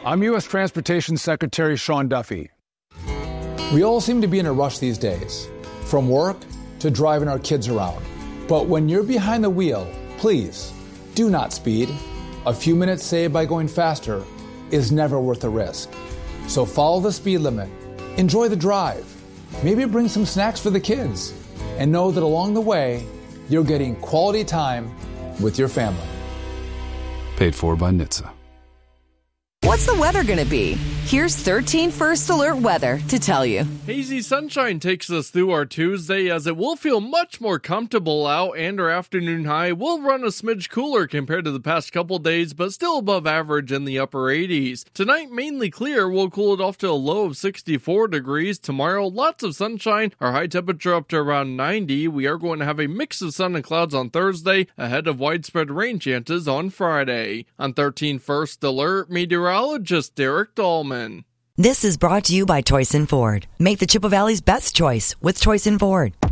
I'm U.S. Transportation Secretary Sean Duffy. We all seem to be in a rush these days, from work to driving our kids around. But when you're behind the wheel, please do not speed. A few minutes saved by going faster is never worth the risk. So follow the speed limit, enjoy the drive, maybe bring some snacks for the kids, and know that along the way, you're getting quality time with your family. Paid for by NHTSA. What's the weather going to be? Here's 13 First Alert Weather to tell you. Hazy sunshine takes us through our Tuesday as it will feel much more comfortable out, and our afternoon high will run a smidge cooler compared to the past couple days, but still above average in the upper 80s. Tonight, mainly clear, we'll cool it off to a low of 64 degrees. Tomorrow, lots of sunshine, our high temperature up to around 90. We are going to have a mix of sun and clouds on Thursday, ahead of widespread rain chances on Friday. On 13 First Alert, meteorologist Derek Dahlman. This is brought to you by Toyson Ford. Make the Chippewa Valley's best choice with Toyson Ford.